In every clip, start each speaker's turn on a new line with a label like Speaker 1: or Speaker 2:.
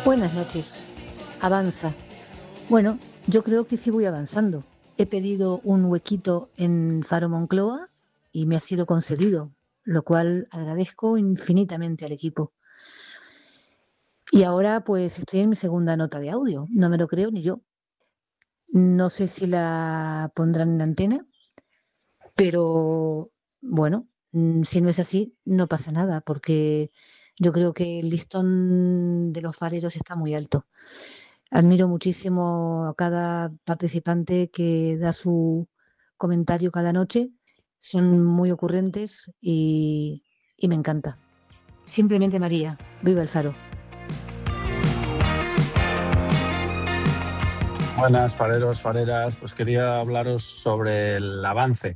Speaker 1: Buenas noches. Avanza. Bueno, yo creo que sí voy avanzando. He pedido un huequito en Faro Moncloa y me ha sido concedido, lo cual agradezco infinitamente al equipo. Y ahora pues estoy en mi segunda nota de audio. No me lo creo ni yo. No sé si la pondrán en la antena, pero bueno, si no es así, no pasa nada, porque yo creo que el listón de los fareros está muy alto. Admiro muchísimo a cada participante que da su comentario cada noche. Son muy ocurrentes y me encanta. Simplemente María, viva el Faro.
Speaker 2: Buenas, fareros, fareras. Pues quería hablaros sobre el avance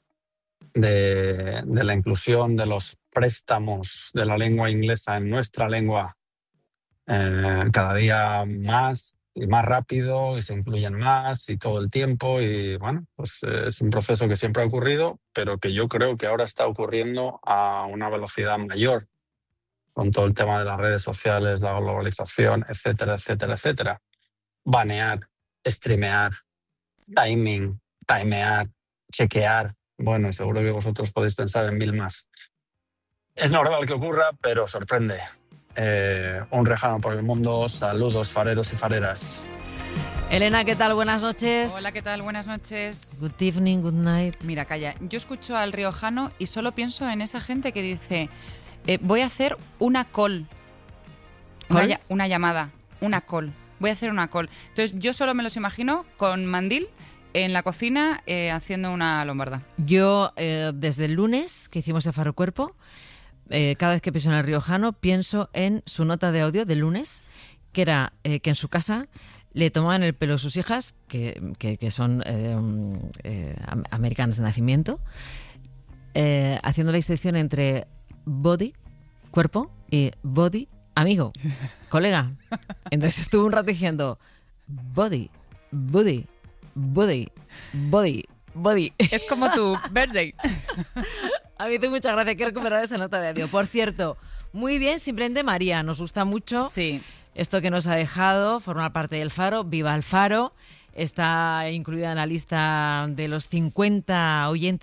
Speaker 2: de la inclusión de los préstamos de la lengua inglesa en nuestra lengua cada día más y más rápido, y se incluyen más y todo el tiempo. Y bueno, pues es un proceso que siempre ha ocurrido, pero que yo creo que ahora está ocurriendo a una velocidad mayor con todo el tema de las redes sociales, la globalización, etcétera, etcétera, etcétera. Banear, streamear, timing, timear, chequear. Bueno, y seguro que vosotros podéis pensar en 1000 más. Es normal que ocurra, pero sorprende. Un rejano por el mundo. Saludos, fareros y fareras.
Speaker 3: Elena, ¿qué tal? Buenas noches.
Speaker 4: Hola, ¿qué tal? Buenas noches.
Speaker 3: Good evening, good night.
Speaker 4: Mira, calla, yo escucho al riojano y solo pienso en esa gente que dice, voy a hacer una call. Una llamada, una call. Voy a hacer una call. Entonces yo solo me los imagino con mandil en la cocina haciendo una lombarda.
Speaker 3: Yo, desde el lunes que hicimos el Faro Cuerpo, cada vez que pienso en el riojano, pienso en su nota de audio del lunes, que era que en su casa le tomaban el pelo sus hijas, que son americanas de nacimiento, haciendo la distinción entre body, cuerpo, y body, amigo, colega. Entonces estuve un rato diciendo body, body, body, body, body.
Speaker 4: Es como tu birthday.
Speaker 3: A mí me hace mucha gracia que recuperar esa nota de audio. Por cierto, muy bien, simplemente María, nos gusta mucho.
Speaker 4: Sí.
Speaker 3: Esto que nos ha dejado, formar parte del Faro, viva el Faro. Está incluida en la lista de los 50 oyentes